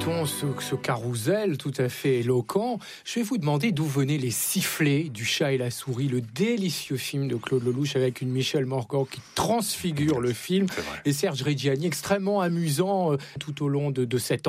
écoutons ce carrousel tout à fait éloquent, je vais vous demander d'où venaient les sifflets du chat et la souris, le délicieux film de Claude Lelouch avec une Michèle Morgan qui transfigure le film et Serge Reggiani extrêmement amusant tout au long de cette